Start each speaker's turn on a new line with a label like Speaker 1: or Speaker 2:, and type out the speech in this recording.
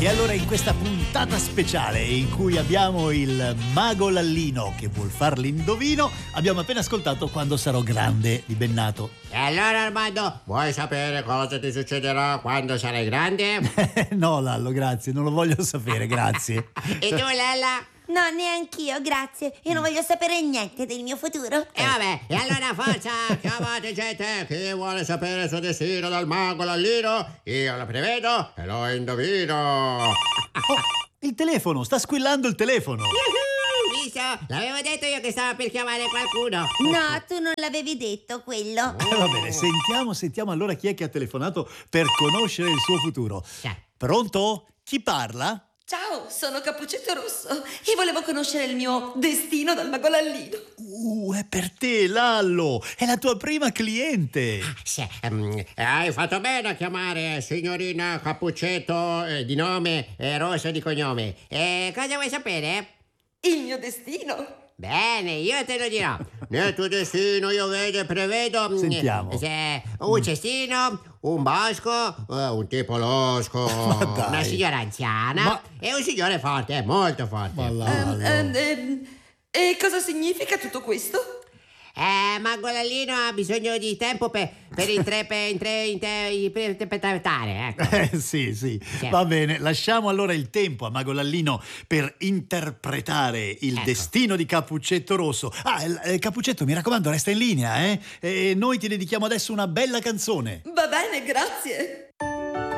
Speaker 1: E allora in questa puntata speciale in cui abbiamo il mago Lallino che vuol far l'indovino, abbiamo appena ascoltato Quando sarò grande di Bennato.
Speaker 2: E allora Armando, vuoi sapere cosa ti succederà quando sarai grande?
Speaker 1: No Lallo, grazie, non lo voglio sapere, grazie.
Speaker 2: E tu Lella?
Speaker 3: No, neanch'io, grazie. Io non voglio sapere niente del mio futuro.
Speaker 2: E vabbè, e allora forza, chiamate gente, chi vuole sapere il suo destino dal mago Lallino, io lo prevedo e lo indovino.
Speaker 1: Oh, il telefono, sta squillando il telefono.
Speaker 2: Visto? L'avevo detto io che stava per chiamare qualcuno.
Speaker 3: No, tu non l'avevi detto quello.
Speaker 1: Va bene, sentiamo allora chi è che ha telefonato per conoscere il suo futuro.
Speaker 2: Sì.
Speaker 1: Pronto? Chi parla?
Speaker 4: Ciao, sono Cappuccetto Rosso e volevo conoscere il mio destino dal mago Lallino.
Speaker 1: È per te, Lallo! È la tua prima cliente!
Speaker 2: Sì, hai fatto bene a chiamare signorina Cappuccetto di nome e Rosso di cognome. Cosa vuoi sapere?
Speaker 4: Il mio destino?
Speaker 2: Bene, io te lo dirò. Nel tuo destino io vedo e prevedo
Speaker 1: Sentiamo.
Speaker 2: Un cestino, un bosco, un tipo losco,
Speaker 1: Ma dai.
Speaker 2: una signora anziana
Speaker 1: Ma-
Speaker 2: e un signore forte, molto forte.
Speaker 1: Ma Lallo...
Speaker 4: E cosa significa tutto questo?
Speaker 2: Mago Lallino ha bisogno di tempo per interpretare, ecco.
Speaker 1: Sì, va bene, lasciamo allora il tempo a Mago Lallino per interpretare il
Speaker 2: Ecco.
Speaker 1: destino di Cappuccetto Rosso. Cappuccetto, mi raccomando, resta in linea, eh? E noi ti dedichiamo adesso una bella canzone.
Speaker 4: Va bene, grazie.